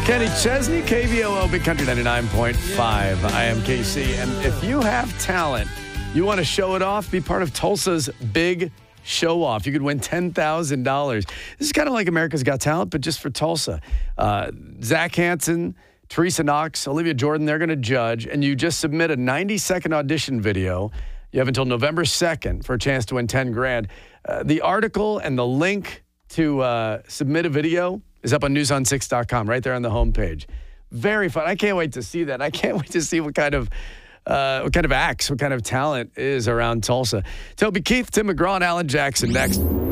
Kenny Chesney, KVOO, Big Country 99.5. I am KC. And if you have talent, you want to show it off, be part of Tulsa's big show off. You could win $10,000. This is kind of like America's Got Talent, but just for Tulsa. Zach Hansen, Teresa Knox, Olivia Jordan, they're going to judge. And you just submit a 90-second audition video. You have until November 2nd for a chance to win $10,000. The article and the link to submit a video is up on newson6.com, right there on the homepage. Very fun. I can't wait to see that. I can't wait to see what kind of acts, what kind of talent is around Tulsa. Toby Keith, Tim McGraw, and Alan Jackson next.